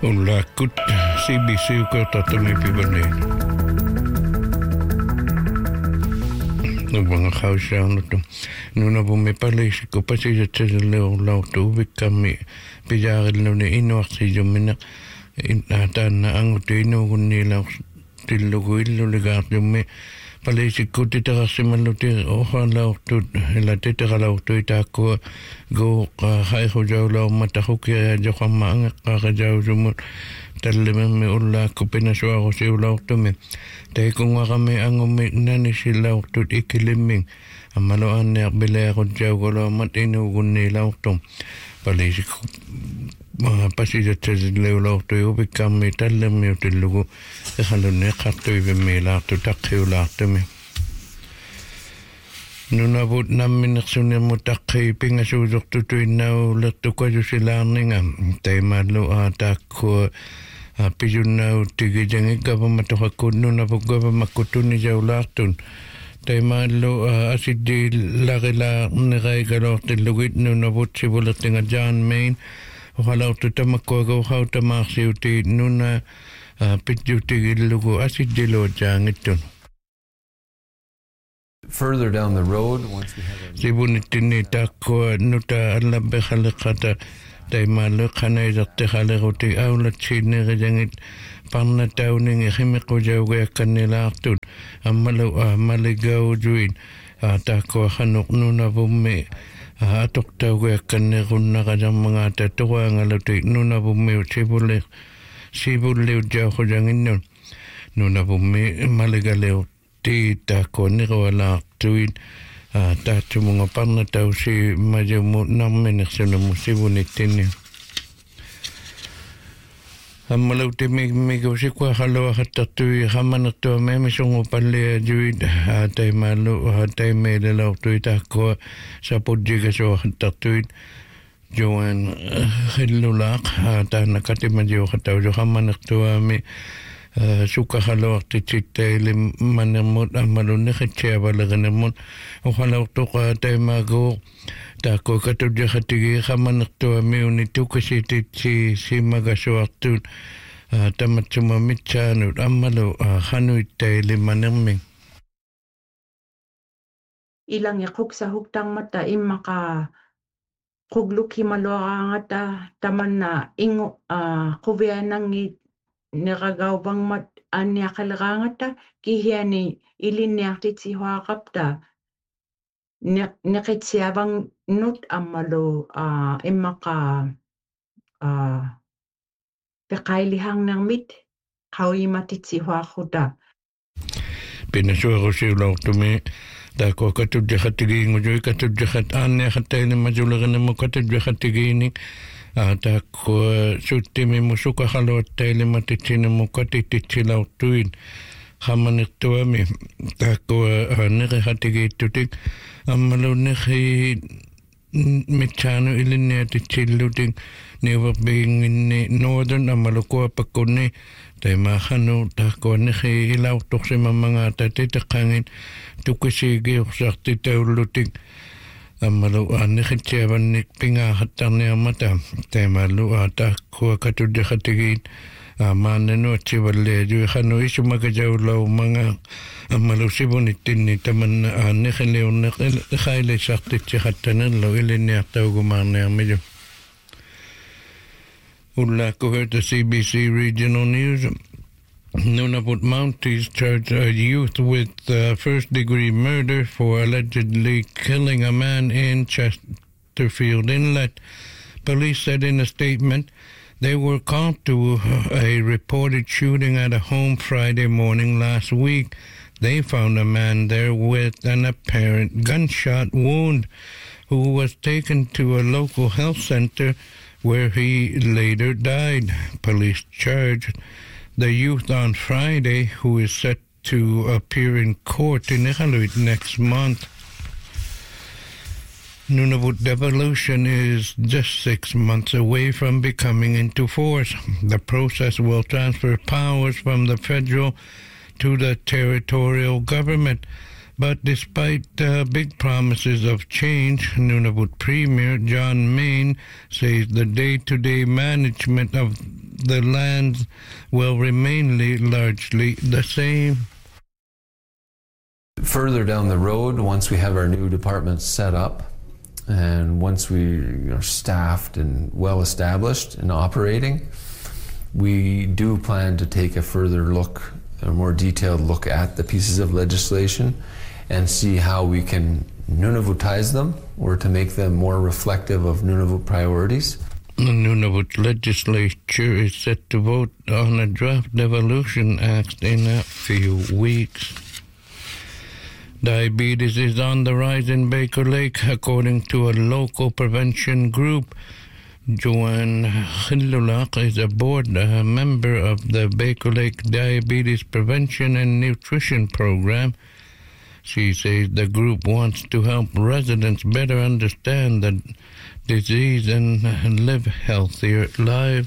Ullakut CBC ukotatami pibani. Nubanga kausyanutu. Nuna bumi palisi ko pasija tsileo lautu ubikami pijaril nune inuaksi jumina. Tana angutu inugunni lau tillugu illu ligaat jumi. Palisi ko titaraksimaluti oha lautu ila titaralautu itakua go haiho jau lau matahukia johama angakaka jau jumut tallememme ulla ko penasuaro siu lautume teikungarame angumi nani si lautu ikiliming amalo anne bilero jau golo mat inugunni lautum palisi ko pasija tsileu lautu ubikami tallemme utillugu ehalunne qartuivemme lautu takhiu lautume Nunabut nammineqsuni mutaqqi pingasuusortutuinnau lertuqajusilaarninga taimalu aataakku pijunnau tigijangik gavamatoqakkut nunapuk gavamakkutuni jaulaartun taimalu asiddi larilaarniqaigalortillugit nunaput sivulertinga John Main oqalaortu tamakkuaga uqautamaarsiuti nuna pitjutigillugu asiddilu jaangittun Further down the road, once we have Sibunitini takko nuta alabe khalqata taimalu khanaizatte khaleruti aulat sinnerjangit parna tauning khimiqu jawga kannilaartut ammalu maligaujuin takko khanuq nuna bumme atoqtauga kannerunnaqa tuangaluti nuna bumme sibulle jawjanginnun nuna bumme maligaleu Tita koniro ala tuin tatu mga parna tau si majumu nammenek suna musibunitini. Amalau te mego si kwa haloa hatatui hamanatu meme sungu palle juid hatai malu hatai mele lau tui tako sapujiga so hatatui Joan Hillulak tana kati majo hatau jo hamanatu ame suka halo tichite le manemut amalune khche balaganemut okhalo to ka taimago ta ko katu jahatigi khamanto meuni tukasiti si magaso atun tamatsuma michanu amalo khanu tele manemme ilang yakuk sa huktang mata imaka kugluki malorangata tamanna ingo kubianang Neragau bang mat anya kalrangata kihiani iliniartit si huaqapta neqitsiavang nut amalo imaka peqailihang nermit qauimatit si huaquta Pinasuarusiulautume tako katudjahatigi ngujui katudjahat anya khataini majulagana katudjahatigini Tako suttimi musuka haloittaili matitsina mukatititsilautuin hamanirtuami tako nerihatigittutik ammalu neri mitsaanu iliniatitsillutik niuverbiinginni Northern ammalu kuapakkunni taimahanu tako neri ilautorsimamangata titeqangin tukisigiursartitaullutik Amalu annikhitseavannik pingahattarniarmata taimalu aatakkua katudjakhatigit maannanuatsivalle juikhanu isumakajaullau manga amalu sibunittinni tamanna aannikhiliunneq khailisartitsikhattanallu iliniartaugumaarniarmiju Ullaakku hörta CBC Regional News Nunavut Mounties charged a youth with first-degree murder for allegedly killing a man in Chesterfield Inlet. Police said in a statement they were called to a reported shooting at a home Friday morning last week. They found a man there with an apparent gunshot wound who was taken to a local health center where he later died. Police charged the youth on Friday, who is set to appear in court in Iqaluit next month. Nunavut devolution is just 6 months away from becoming into force. The process will transfer powers from the federal to the territorial government. But despite big promises of change, Nunavut Premier John Main says the day-to-day management of the lands will remain largely the same. Further down the road, once we have our new department set up, and once we are staffed and well established and operating, we do plan to take a further look, a more detailed look at the pieces of legislation and see how we can Nunavutize them or to make them more reflective of Nunavut priorities. The Nunavut legislature is set to vote on a draft devolution act in a few weeks. Diabetes is on the rise in Baker Lake, according to a local prevention group. Joanne Khilulak is a board member of the Baker Lake Diabetes Prevention and Nutrition Program. She says the group wants to help residents better understand the disease and live healthier lives.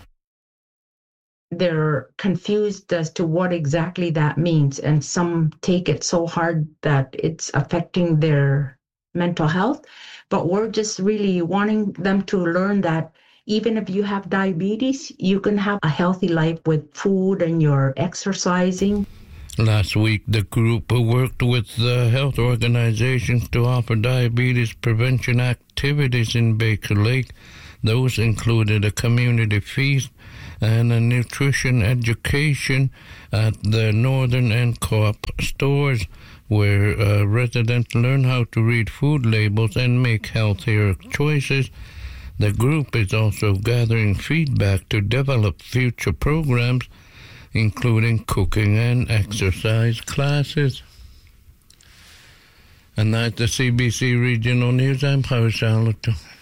They're confused as to what exactly that means, and some take it so hard that it's affecting their mental health. But we're just really wanting them to learn that even if you have diabetes, you can have a healthy life with food and your exercising. Last week, the group worked with the health organizations to offer diabetes prevention activities in Baker Lake. Those included a community feast and a nutrition education at the Northern and Co-op stores, where residents learn how to read food labels and make healthier choices. The group is also gathering feedback to develop future programs, including cooking and exercise classes. And that's the CBC Regional News. I'm Harry Charlotte.